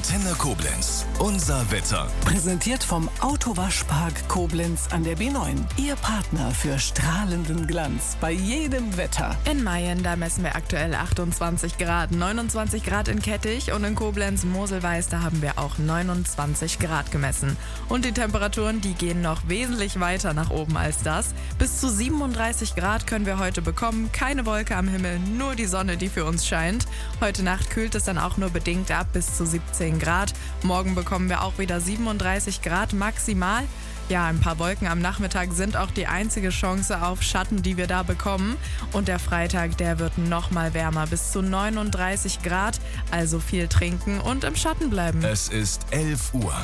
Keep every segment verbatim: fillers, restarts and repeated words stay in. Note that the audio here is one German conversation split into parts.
Antenne Koblenz. Unser Wetter. Präsentiert vom Autowaschpark Koblenz an der B neun. Ihr Partner für strahlenden Glanz bei jedem Wetter. In Mayen, da messen wir aktuell achtundzwanzig Grad, neunundzwanzig Grad in Kettich und in Koblenz-Moselweiß, da haben wir auch neunundzwanzig Grad gemessen. Und die Temperaturen, die gehen noch wesentlich weiter nach oben als das. Bis zu siebenunddreißig Grad können wir heute bekommen. Keine Wolke am Himmel, nur die Sonne, die für uns scheint. Heute Nacht kühlt es dann auch nur bedingt ab bis zu siebzehn Grad. Morgen bekommen wir auch wieder siebenunddreißig Grad maximal. Ja, ein paar Wolken am Nachmittag sind auch die einzige Chance auf Schatten, die wir da bekommen. Und der Freitag, der wird noch mal wärmer, bis zu neununddreißig Grad. Also viel trinken und im Schatten bleiben. Es ist elf Uhr.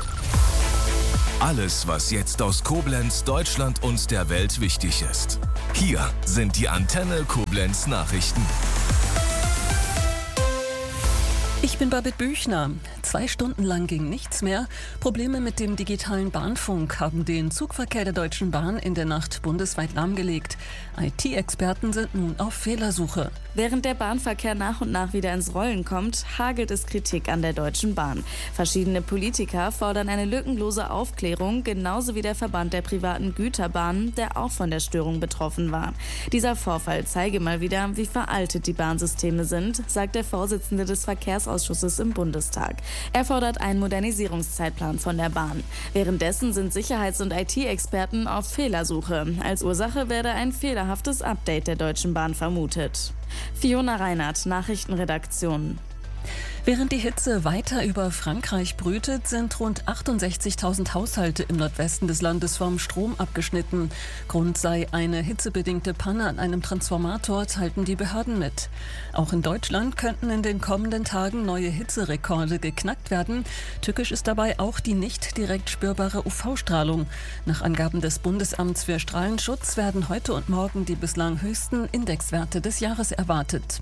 Alles, was jetzt aus Koblenz, Deutschland und der Welt wichtig ist. Hier sind die Antenne Koblenz Nachrichten. Ich bin Babette Büchner. Zwei Stunden lang ging nichts mehr. Probleme mit dem digitalen Bahnfunk haben den Zugverkehr der Deutschen Bahn in der Nacht bundesweit lahmgelegt. I T-Experten sind nun auf Fehlersuche. Während der Bahnverkehr nach und nach wieder ins Rollen kommt, hagelt es Kritik an der Deutschen Bahn. Verschiedene Politiker fordern eine lückenlose Aufklärung, genauso wie der Verband der privaten Güterbahnen, der auch von der Störung betroffen war. Dieser Vorfall zeige mal wieder, wie veraltet die Bahnsysteme sind, sagt der Vorsitzende des Verkehrsausschusses im Bundestag. Er fordert einen Modernisierungszeitplan von der Bahn. Währenddessen sind Sicherheits- und I T-Experten auf Fehlersuche. Als Ursache werde ein fehlerhaftes Update der Deutschen Bahn vermutet. Fiona Reinhardt, Nachrichtenredaktion. Während die Hitze weiter über Frankreich brütet, sind rund achtundsechzigtausend Haushalte im Nordwesten des Landes vom Strom abgeschnitten. Grund sei eine hitzebedingte Panne an einem Transformator, teilten die Behörden mit. Auch in Deutschland könnten in den kommenden Tagen neue Hitzerekorde geknackt werden. Tückisch ist dabei auch die nicht direkt spürbare U V-Strahlung. Nach Angaben des Bundesamts für Strahlenschutz werden heute und morgen die bislang höchsten Indexwerte des Jahres erwartet.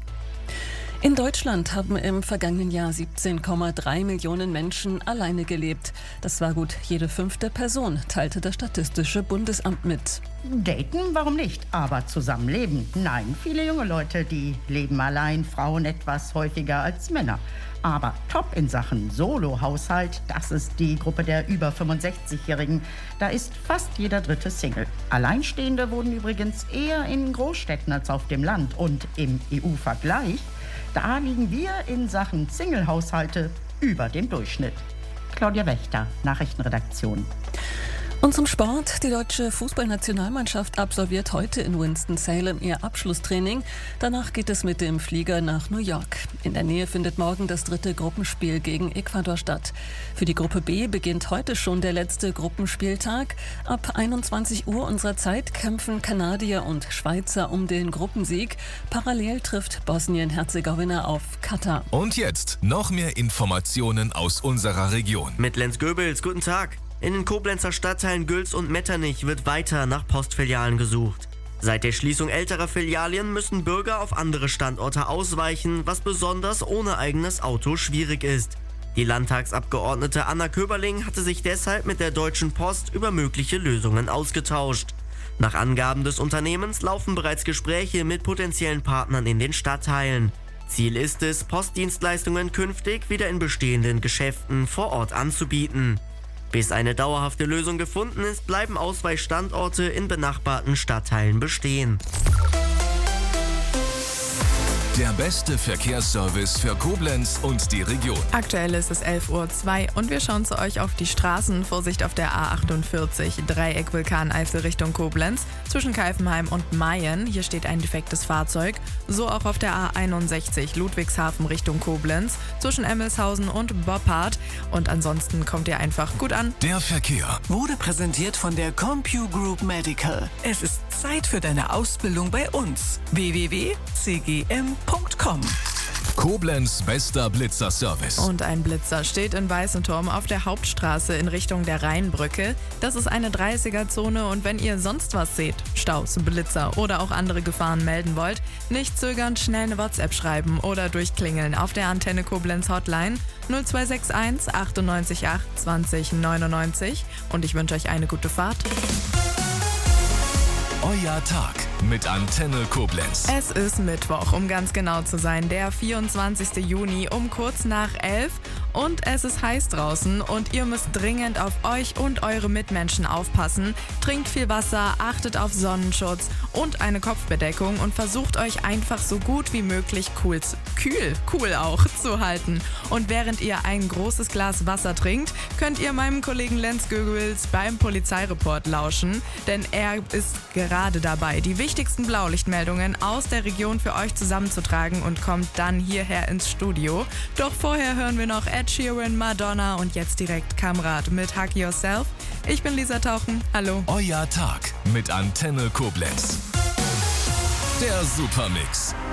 In Deutschland haben im vergangenen Jahr siebzehn Komma drei Millionen Menschen alleine gelebt. Das war gut jede fünfte Person, teilte das Statistische Bundesamt mit. Daten, warum nicht? Aber zusammenleben? Nein, viele junge Leute, die leben allein, Frauen etwas häufiger als Männer. Aber top in Sachen Solo-Haushalt, das ist die Gruppe der über fünfundsechzigjährigen. Da ist fast jeder dritte Single. Alleinstehende wohnen übrigens eher in Großstädten als auf dem Land. Und im E U-Vergleich, da liegen wir in Sachen Single-Haushalte über dem Durchschnitt. Claudia Wächter, Nachrichtenredaktion. Und zum Sport. Die deutsche Fußballnationalmannschaft absolviert heute in Winston-Salem ihr Abschlusstraining. Danach geht es mit dem Flieger nach New York. In der Nähe findet morgen das dritte Gruppenspiel gegen Ecuador statt. Für die Gruppe B beginnt heute schon der letzte Gruppenspieltag. Ab einundzwanzig Uhr unserer Zeit kämpfen Kanadier und Schweizer um den Gruppensieg. Parallel trifft Bosnien-Herzegowina auf Katar. Und jetzt noch mehr Informationen aus unserer Region. Mit Lenz Goebels, guten Tag. In den Koblenzer Stadtteilen Güls und Metternich wird weiter nach Postfilialen gesucht. Seit der Schließung älterer Filialien müssen Bürger auf andere Standorte ausweichen, was besonders ohne eigenes Auto schwierig ist. Die Landtagsabgeordnete Anna Köberling hatte sich deshalb mit der Deutschen Post über mögliche Lösungen ausgetauscht. Nach Angaben des Unternehmens laufen bereits Gespräche mit potenziellen Partnern in den Stadtteilen. Ziel ist es, Postdienstleistungen künftig wieder in bestehenden Geschäften vor Ort anzubieten. Bis eine dauerhafte Lösung gefunden ist, bleiben Ausweichstandorte in benachbarten Stadtteilen bestehen. Der beste Verkehrsservice für Koblenz und die Region. Aktuell ist es elf Uhr zwei und wir schauen zu euch auf die Straßen. Vorsicht auf der A achtundvierzig, Dreieck Vulkaneifel Richtung Koblenz, zwischen Kalfenheim und Mayen. Hier steht ein defektes Fahrzeug. So auch auf der A einundsechzig, Ludwigshafen Richtung Koblenz, zwischen Emmelshausen und Boppard. Und ansonsten kommt ihr einfach gut an. Der Verkehr Wurde präsentiert von der CompuGroup Medical. Es ist Zeit für deine Ausbildung bei uns. w w w punkt c g m punkt com. Koblenz bester Blitzerservice. Und ein Blitzer steht in Weißenturm auf der Hauptstraße in Richtung der Rheinbrücke. Das ist eine dreißiger-Zone und wenn ihr sonst was seht, Staus, Blitzer oder auch andere Gefahren melden wollt, nicht zögern, schnell eine WhatsApp schreiben oder durchklingeln auf der Antenne Koblenz Hotline null zwei sechs eins achtundneunzig acht zwanzig neunundneunzig und ich wünsche euch eine gute Fahrt. Euer Tag mit Antenne Koblenz. Es ist Mittwoch, um ganz genau zu sein, der vierundzwanzigsten Juni um kurz nach elf. Und es ist heiß draußen und ihr müsst dringend auf euch und eure Mitmenschen aufpassen. Trinkt viel Wasser, achtet auf Sonnenschutz und eine Kopfbedeckung und versucht euch einfach so gut wie möglich cool, kühl, cool auch zu halten. Und während ihr ein großes Glas Wasser trinkt, könnt ihr meinem Kollegen Lenz Gögels beim Polizeireport lauschen, denn er ist gerade dabei, die wichtigsten Blaulichtmeldungen aus der Region für euch zusammenzutragen und kommt dann hierher ins Studio. Doch vorher hören wir noch Ed Sheeran, Madonna und jetzt direkt Kamrat mit Hug Yourself. Ich bin Lisa Tauchen, hallo. Euer Tag mit Antenne Koblenz. Der Supermix.